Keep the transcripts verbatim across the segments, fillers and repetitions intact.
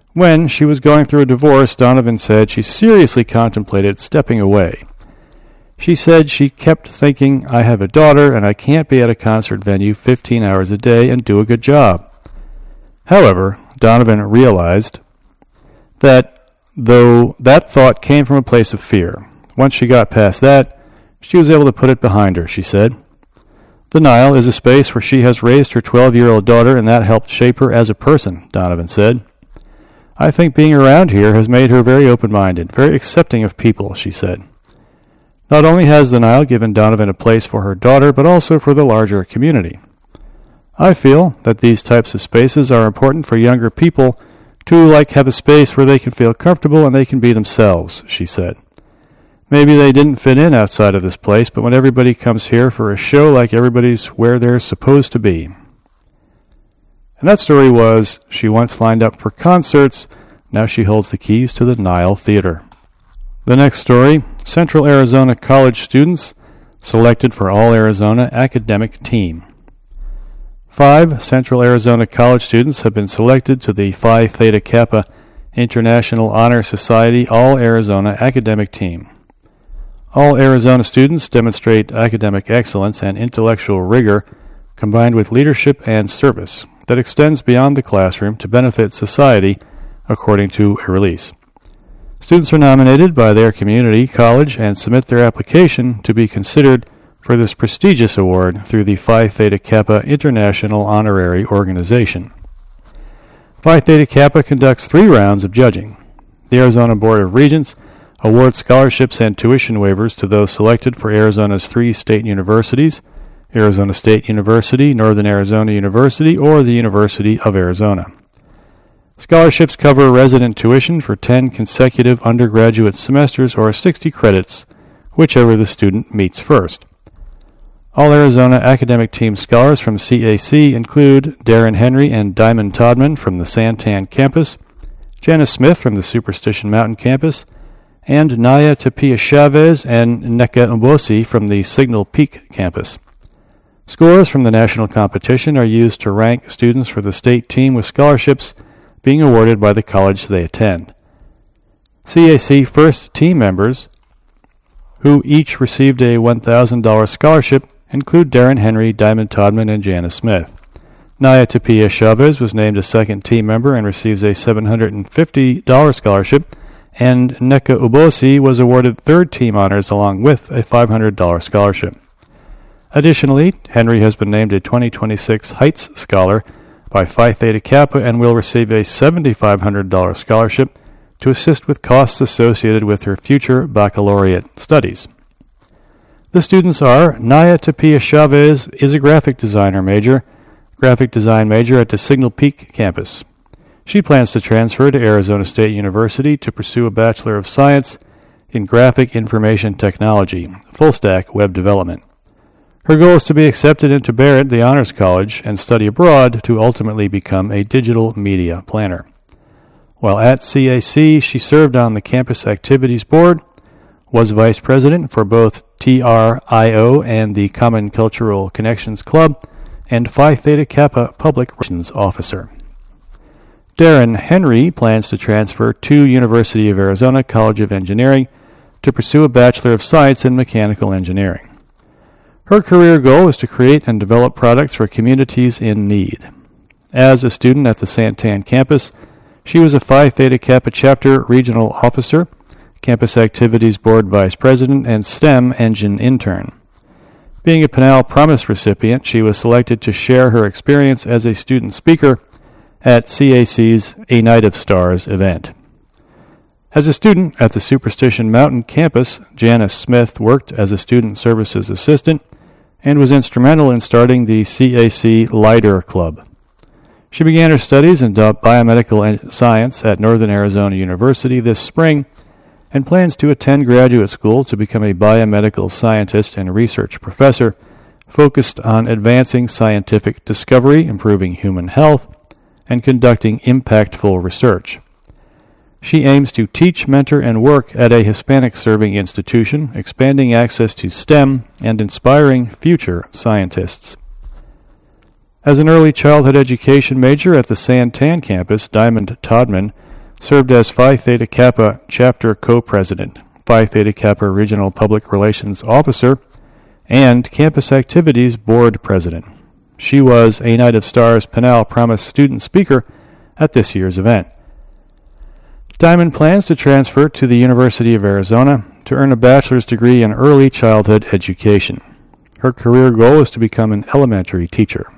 When she was going through a divorce, Donovan said she seriously contemplated stepping away. She said she kept thinking, I have a daughter and I can't be at a concert venue fifteen hours a day and do a good job. However, Donovan realized that though that thought came from a place of fear, once she got past that, she was able to put it behind her, she said. The Nile is a space where she has raised her twelve-year-old daughter, and that helped shape her as a person, Donovan said. I think being around here has made her very open-minded, very accepting of people, she said. Not only has the Nile given Donovan a place for her daughter, but also for the larger community. I feel that these types of spaces are important for younger people to like have a space where they can feel comfortable and they can be themselves, she said. Maybe they didn't fit in outside of this place, but when everybody comes here for a show, like everybody's where they're supposed to be. And that story was, she once lined up for concerts, now she holds the keys to the Nile Theater. The next story, Central Arizona College students selected for All-Arizona Academic Team. Five Central Arizona College students have been selected to the Phi Theta Kappa International Honor Society All-Arizona Academic Team. All-Arizona students demonstrate academic excellence and intellectual rigor combined with leadership and service that extends beyond the classroom to benefit society, according to a release. Students are nominated by their community college and submit their application to be considered for this prestigious award through the Phi Theta Kappa International Honorary Organization. Phi Theta Kappa conducts three rounds of judging. The Arizona Board of Regents awards scholarships and tuition waivers to those selected for Arizona's three state universities, Arizona State University, Northern Arizona University, or the University of Arizona. Scholarships cover resident tuition for ten consecutive undergraduate semesters or sixty credits, whichever the student meets first. All Arizona Academic Team scholars from C A C include Darren Henry and Diamond Todman from the Santan campus, Janice Smith from the Superstition Mountain campus, and Naya Tapia Chavez and Neka Mbosi from the Signal Peak campus. Scores from the national competition are used to rank students for the state team with scholarships being awarded by the college they attend. C A C first team members, who each received a one thousand dollars scholarship, include Darren Henry, Diamond Todman, and Janice Smith. Naya Tapia Chavez was named a second team member and receives a seven hundred fifty dollars scholarship, and Neka Ubosi was awarded third team honors along with a five hundred dollars scholarship. Additionally, Henry has been named a twenty twenty-six Heights Scholar by Phi Theta Kappa and will receive a seven thousand five hundred dollars scholarship to assist with costs associated with her future baccalaureate studies. The students are Naya Tapia Chavez is a graphic designer major, graphic design major at the Signal Peak campus. She plans to transfer to Arizona State University to pursue a Bachelor of Science in Graphic Information Technology, full-stack web development. Her goal is to be accepted into Barrett, the Honors College, and study abroad to ultimately become a digital media planner. While at C A C, she served on the Campus Activities Board, was vice president for both T R I O and the Common Cultural Connections Club, and Phi Theta Kappa Public Relations Officer. Darren Henry plans to transfer to University of Arizona College of Engineering to pursue a Bachelor of Science in Mechanical Engineering. Her career goal is to create and develop products for communities in need. As a student at the Santan campus, she was a Phi Theta Kappa Chapter Regional Officer, Campus Activities Board Vice President, and STEM Engine Intern. Being a Pinal Promise recipient, she was selected to share her experience as a student speaker at C A C's A Night of Stars event. As a student at the Superstition Mountain campus, Janice Smith worked as a student services assistant and was instrumental in starting the C A C LIDAR Club. She began her studies in biomedical science at Northern Arizona University this spring and plans to attend graduate school to become a biomedical scientist and research professor focused on advancing scientific discovery, improving human health, and conducting impactful research. She aims to teach, mentor, and work at a Hispanic-serving institution, expanding access to STEM and inspiring future scientists. As an early childhood education major at the Santan campus, Diamond Todman served as Phi Theta Kappa Chapter Co-President, Phi Theta Kappa Regional Public Relations Officer, and Campus Activities Board President. She was a Night of Stars Pinal Promise student speaker at this year's event. Diamond plans to transfer to the University of Arizona to earn a bachelor's degree in early childhood education. Her career goal is to become an elementary teacher.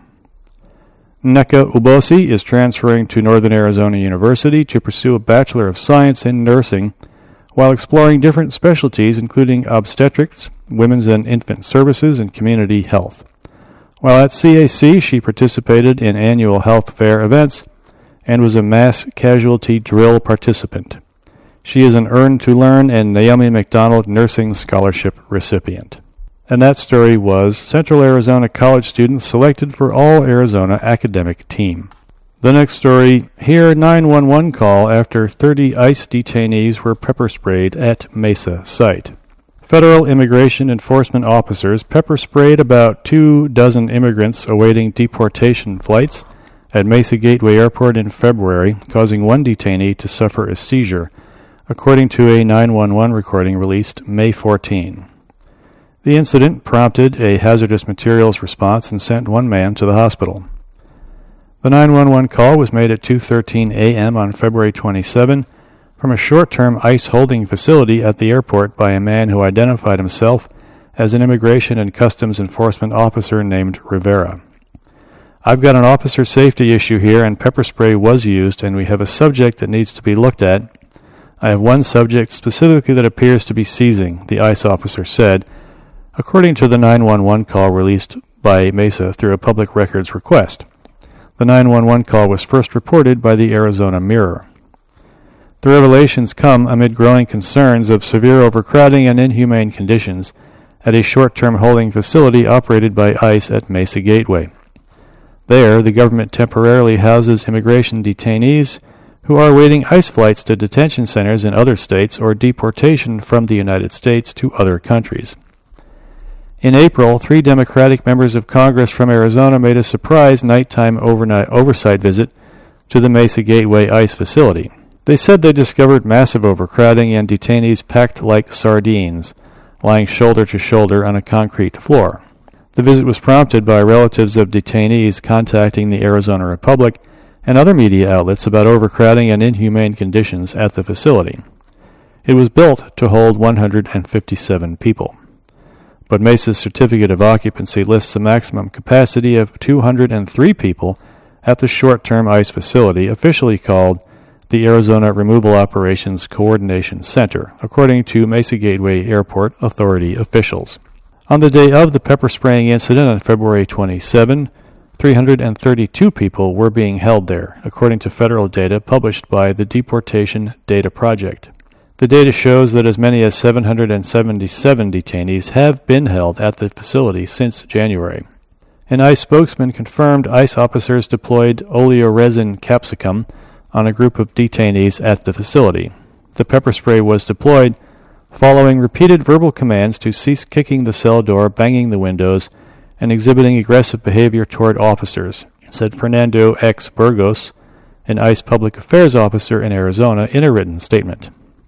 Nneka Ubosi is transferring to Northern Arizona University to pursue a Bachelor of Science in Nursing while exploring different specialties including obstetrics, women's and infant services, and community health. While at C A C, she participated in annual health fair events and was a mass casualty drill participant. She is an Earn to Learn and Naomi McDonald Nursing Scholarship recipient. And that story was Central Arizona college students selected for All-Arizona Academic Team. The next story, here nine one one call after thirty ICE detainees were pepper sprayed at Mesa site. Federal immigration enforcement officers pepper sprayed about two dozen immigrants awaiting deportation flights at Mesa Gateway Airport in February, causing one detainee to suffer a seizure, according to a nine one one recording released May fourteenth. The incident prompted a hazardous materials response and sent one man to the hospital. The nine one one call was made at two thirteen a.m. on February twenty-seventh from a short-term ICE holding facility at the airport by a man who identified himself as an immigration and customs enforcement officer named Rivera. I've got an officer safety issue here, and pepper spray was used, and we have a subject that needs to be looked at. I have one subject specifically that appears to be seizing, the ICE officer said, according to the nine one one call released by Mesa through a public records request. The nine one one call was first reported by the Arizona Mirror. The revelations come amid growing concerns of severe overcrowding and inhumane conditions at a short-term holding facility operated by ICE at Mesa Gateway. There, the government temporarily houses immigration detainees who are awaiting ICE flights to detention centers in other states or deportation from the United States to other countries. In April, three Democratic members of Congress from Arizona made a surprise nighttime overnight oversight visit to the Mesa Gateway ICE facility. They said they discovered massive overcrowding and detainees packed like sardines, lying shoulder to shoulder on a concrete floor. The visit was prompted by relatives of detainees contacting the Arizona Republic and other media outlets about overcrowding and inhumane conditions at the facility. It was built to hold one hundred fifty-seven people. But Mesa's certificate of occupancy lists a maximum capacity of two hundred three people at the short-term ICE facility, officially called the Arizona Removal Operations Coordination Center, according to Mesa Gateway Airport Authority officials. On the day of the pepper spraying incident on February twenty-seventh, three hundred thirty-two people were being held there, according to federal data published by the Deportation Data Project. The data shows that as many as seven hundred seventy-seven detainees have been held at the facility since January. An ICE spokesman confirmed ICE officers deployed oleoresin capsicum on a group of detainees at the facility. The pepper spray was deployed following repeated verbal commands to cease kicking the cell door, banging the windows, and exhibiting aggressive behavior toward officers, said Fernando X. Burgos, an ICE public affairs officer in Arizona, in a written statement.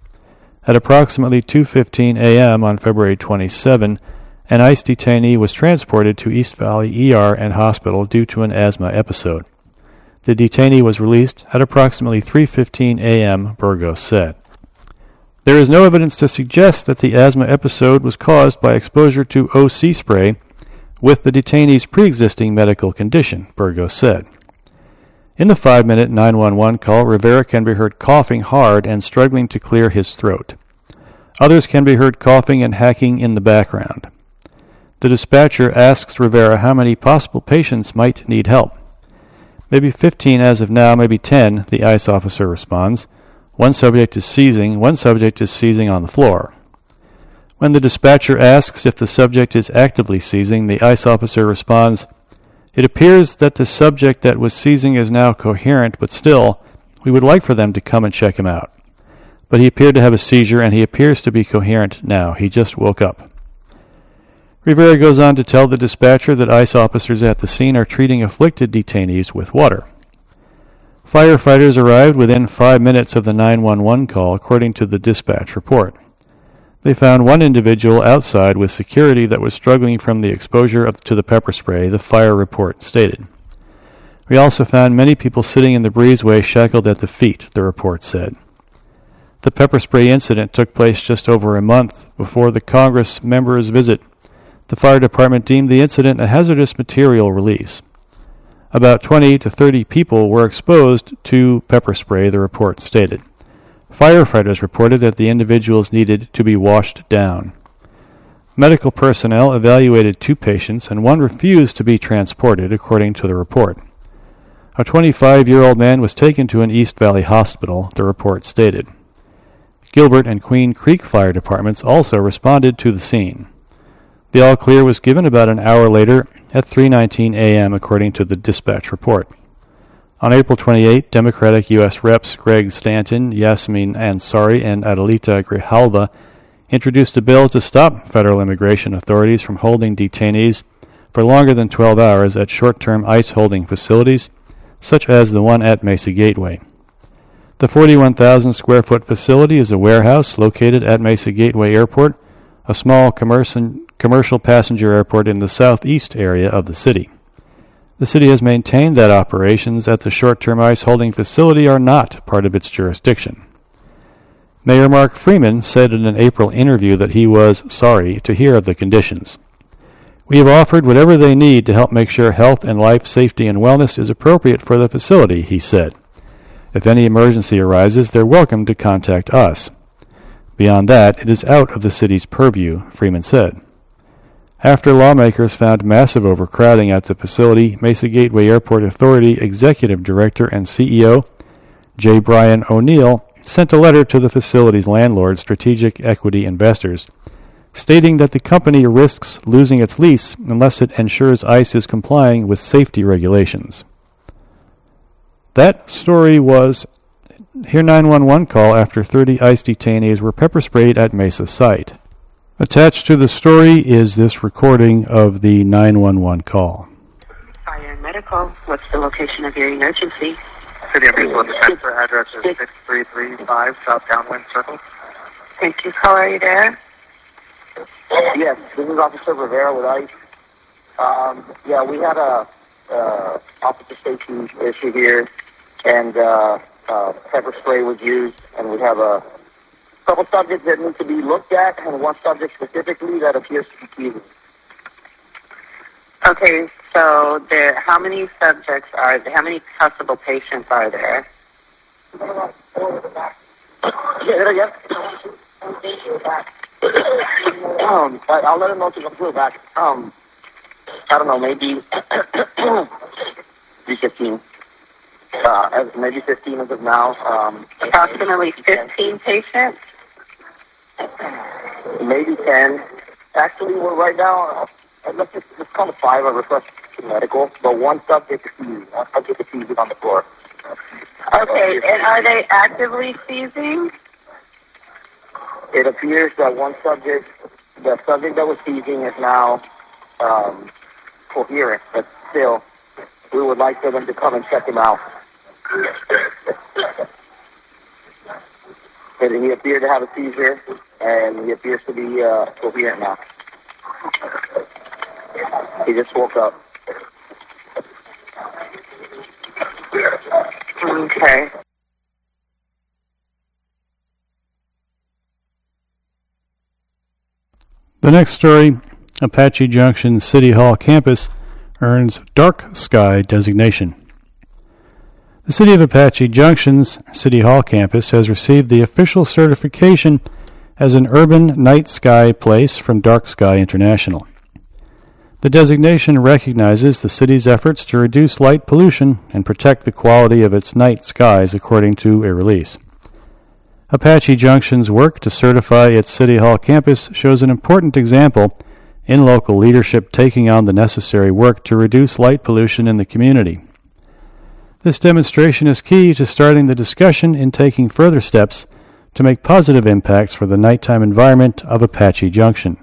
At approximately two fifteen a.m. on February twenty-seventh, an ICE detainee was transported to East Valley E R and hospital due to an asthma episode. The detainee was released at approximately three fifteen a.m., Burgos said. There is no evidence to suggest that the asthma episode was caused by exposure to O C spray with the detainee's pre-existing medical condition, Burgos said. In the five-minute nine one one call, Rivera can be heard coughing hard and struggling to clear his throat. Others can be heard coughing and hacking in the background. The dispatcher asks Rivera how many possible patients might need help. Maybe fifteen as of now, maybe ten, the ICE officer responds. One subject is seizing, one subject is seizing on the floor. When the dispatcher asks if the subject is actively seizing, the ICE officer responds, "It appears that the subject that was seizing is now coherent, but still, we would like for them to come and check him out. But he appeared to have a seizure, and he appears to be coherent now. He just woke up." Rivera goes on to tell the dispatcher that ICE officers at the scene are treating afflicted detainees with water. Firefighters arrived within five minutes of the nine one one call, according to the dispatch report. They found one individual outside with security that was struggling from the exposure of, to the pepper spray, the fire report stated. We also found many people sitting in the breezeway shackled at the feet, the report said. The pepper spray incident took place just over a month before the Congress members' visit. The fire department deemed the incident a hazardous material release. About twenty to thirty people were exposed to pepper spray, the report stated. Firefighters reported that the individuals needed to be washed down. Medical personnel evaluated two patients, and one refused to be transported, according to the report. A twenty-five-year-old man was taken to an East Valley hospital, the report stated. Gilbert and Queen Creek fire departments also responded to the scene. The all-clear was given about an hour later at three nineteen a.m., according to the dispatch report. On April twenty-eighth, Democratic U S Reps Greg Stanton, Yasmin Ansari, and Adelita Grijalva introduced a bill to stop federal immigration authorities from holding detainees for longer than twelve hours at short-term ICE holding facilities, such as the one at Mesa Gateway. The forty-one thousand square foot facility is a warehouse located at Mesa Gateway Airport, a small commercial commercial passenger airport in the southeast area of the city. The city has maintained that operations at the short-term ICE holding facility are not part of its jurisdiction. Mayor Mark Freeman said in an April interview that he was sorry to hear of the conditions. We have offered whatever they need to help make sure health and life safety and wellness is appropriate for the facility, he said. If any emergency arises, they're welcome to contact us. Beyond that, it is out of the city's purview, Freeman said. After lawmakers found massive overcrowding at the facility, Mesa Gateway Airport Authority Executive Director and C E O J. Brian O'Neill sent a letter to the facility's landlord, Strategic Equity Investors, stating that the company risks losing its lease unless it ensures ICE is complying with safety regulations. That story was Hear nine one one call after thirty ICE detainees were pepper sprayed at Mesa site. Attached to the story is this recording of the nine one one call. Fire and Medical, what's the location of your emergency? City of Mesa Dispatcher, address is six three three five South Downwind Circle. Thank you. Call, are you there? Yes, this is Officer Rivera with ICE. Um, yeah, we had a uh, officer safety issue here, and uh, uh, pepper spray was used, and we have a couple subjects that need to be looked at, and one subject specifically that appears to be seizing. Okay, so there, how many subjects are there? How many possible patients are there? Yeah, there again. um, I'll let him know to come through back. Um, I don't know, maybe maybe fifteen. Uh, maybe fifteen as of now. Um, Approximately fifteen patients? Maybe ten. Actually, we're right now, uh, let's just, let's call it five. I request medical, but one subject is seizing. One subject is seizing on the floor. Okay, and are they actively seizing? It appears that one subject, the subject that was seizing is now um, coherent, but still, we would like for them to come and check him out. But he appeared to have a seizure, and he appears to be uh, coherent now. He just woke up. Okay. The next story, Apache Junction City Hall campus earns Dark Sky designation. The City of Apache Junction's City Hall campus has received the official certification as an urban night sky place from Dark Sky International. The designation recognizes the city's efforts to reduce light pollution and protect the quality of its night skies, according to a release. Apache Junction's work to certify its City Hall campus shows an important example in local leadership taking on the necessary work to reduce light pollution in the community. This demonstration is key to starting the discussion in taking further steps to make positive impacts for the nighttime environment of Apache Junction.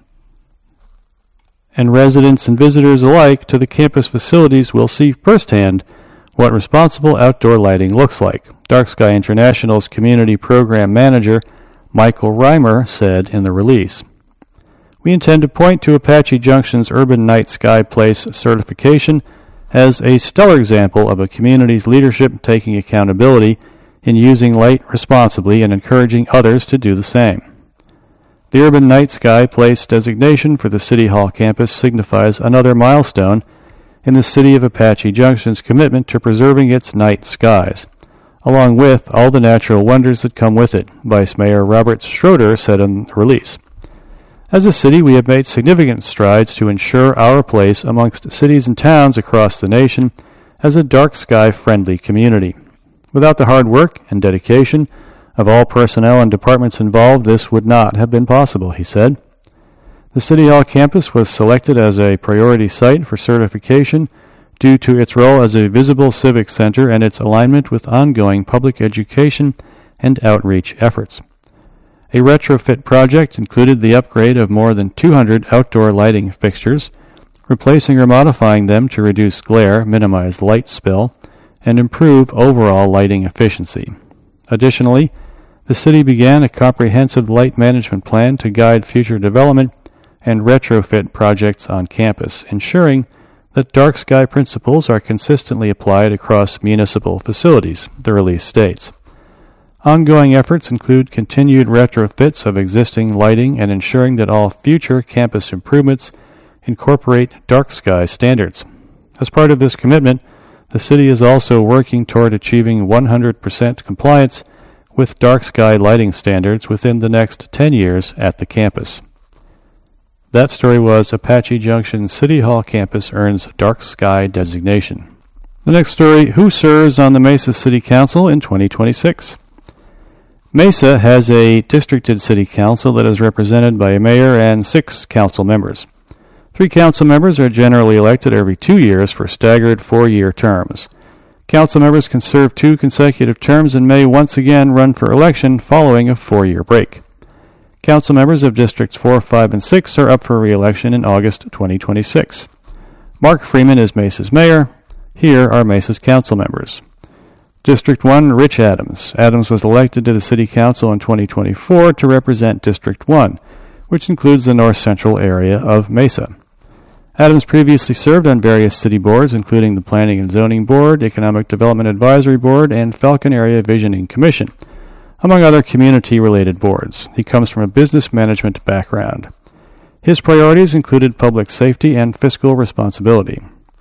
And residents and visitors alike to the campus facilities will see firsthand what responsible outdoor lighting looks like. Dark Sky International's Community Program Manager, Michael Reimer, said in the release. We intend to point to Apache Junction's Urban Night Sky Place certification as a stellar example of a community's leadership taking accountability in using light responsibly and encouraging others to do the same. The Urban Night Sky Place designation for the City Hall campus signifies another milestone in the city of Apache Junction's commitment to preserving its night skies, along with all the natural wonders that come with it, Vice Mayor Robert Schroeder said in the release. As a city, we have made significant strides to ensure our place amongst cities and towns across the nation as a dark sky-friendly community. Without the hard work and dedication of all personnel and departments involved, this would not have been possible, he said. The City Hall campus was selected as a priority site for certification due to its role as a visible civic center and its alignment with ongoing public education and outreach efforts. A retrofit project included the upgrade of more than two hundred outdoor lighting fixtures, replacing or modifying them to reduce glare, minimize light spill, and improve overall lighting efficiency. Additionally, the city began a comprehensive light management plan to guide future development and retrofit projects on campus, ensuring that dark sky principles are consistently applied across municipal facilities, the release states. Ongoing efforts include continued retrofits of existing lighting and ensuring that all future campus improvements incorporate dark sky standards. As part of this commitment, the city is also working toward achieving one hundred percent compliance with dark sky lighting standards within the next ten years at the campus. That story was Apache Junction City Hall campus earns dark sky designation. The next story, who serves on the Mesa City Council in twenty twenty-six? Mesa has a districted city council that is represented by a mayor and six council members. Three council members are generally elected every two years for staggered four-year terms. Council members can serve two consecutive terms and may once again run for election following a four-year break. Council members of Districts four, five, and six are up for re-election in August twenty twenty-six. Mark Freeman is Mesa's mayor. Here are Mesa's council members. District one, Rich Adams. Adams was elected to the City Council in twenty twenty-four to represent District one, which includes the north central area of Mesa. Adams previously served on various city boards, including the Planning and Zoning Board, Economic Development Advisory Board, and Falcon Area Visioning Commission, among other community-related boards. He comes from a business management background. His priorities included public safety and fiscal responsibility.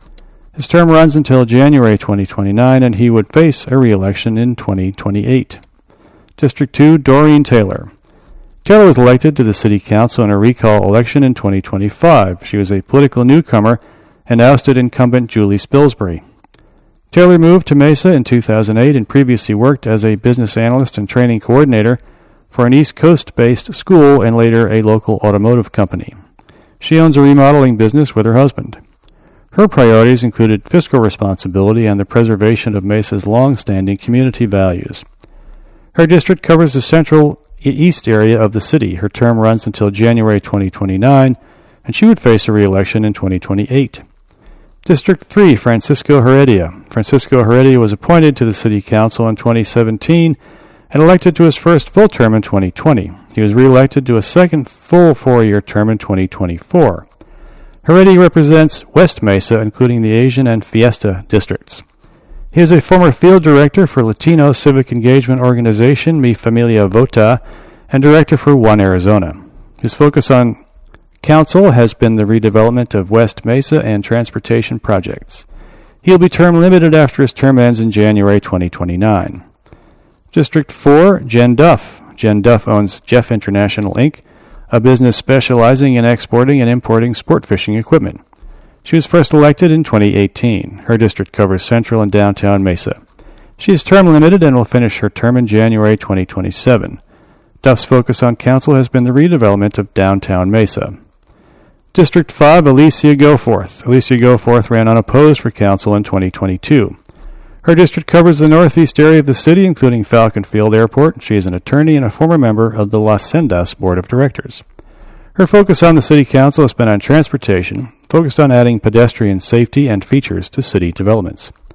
His term runs until January twenty twenty-nine, and he would face a re-election in twenty twenty-eight. District two, Doreen Taylor. Taylor was elected to the City Council in a recall election in twenty twenty-five. She was a political newcomer and ousted incumbent Julie Spilsbury. Taylor moved to Mesa in two thousand eight and previously worked as a business analyst and training coordinator for an East Coast-based school and later a local automotive company. She owns a remodeling business with her husband. Her priorities included fiscal responsibility and the preservation of Mesa's long-standing community values. Her district covers the central east area of the city. Her term runs until January twenty twenty-nine, and she would face a re-election in twenty twenty-eight. District three, Francisco Heredia. Francisco Heredia was appointed to the City Council in twenty seventeen and elected to his first full term in twenty twenty. He was re-elected to a second full four-year term in twenty twenty-four. Heredia represents West Mesa, including the Asian and Fiesta districts. He is a former field director for Latino civic engagement organization Mi Familia Vota and director for One Arizona. His focus on council has been the redevelopment of West Mesa and transportation projects. He will be term limited after his term ends in January twenty twenty-nine. District four, Jen Duff. Jen Duff owns Jeff International, Incorporated, a business specializing in exporting and importing sport fishing equipment. She was first elected in twenty eighteen. Her district covers central and downtown Mesa. She is term limited and will finish her term in January twenty twenty-seven. Duff's focus on council has been the redevelopment of downtown Mesa. District five, Alicia Goforth. Alicia Goforth ran unopposed for council in twenty twenty-two. Her district covers the northeast area of the city, including Falcon Field Airport. She is an attorney and a former member of the Las Sendas Board of Directors. Her focus on the City Council has been on transportation, focused on adding pedestrian safety and features to city developments.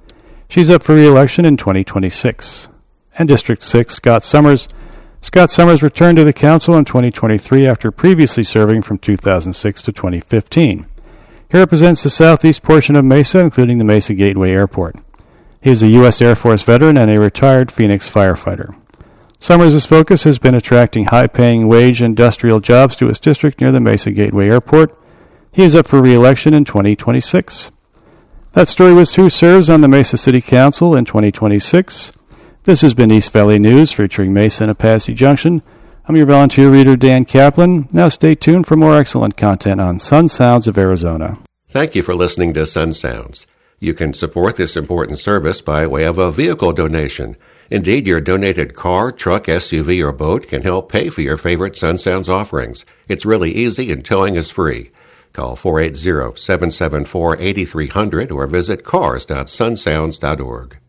She's up for re-election in twenty twenty-six. And District six, Scott Summers. Scott Summers returned to the council in twenty twenty-three after previously serving from two thousand six to twenty fifteen. He represents the southeast portion of Mesa, including the Mesa Gateway Airport. He is a U S Air Force veteran and a retired Phoenix firefighter. Summers' focus has been attracting high-paying wage industrial jobs to his district near the Mesa Gateway Airport. He is up for re-election in twenty twenty-six. That story was who serves on the Mesa City Council in twenty twenty-six. This has been East Valley News featuring Mesa and Apache Junction. I'm your volunteer reader, Dan Kaplan. Now stay tuned for more excellent content on Sun Sounds of Arizona. Thank you for listening to Sun Sounds. You can support this important service by way of a vehicle donation. Indeed, your donated car, truck, S U V, or boat can help pay for your favorite Sun Sounds offerings. It's really easy and towing is free. Call four eight zero, seven seven four, eight three zero zero or visit cars dot sun sounds dot org.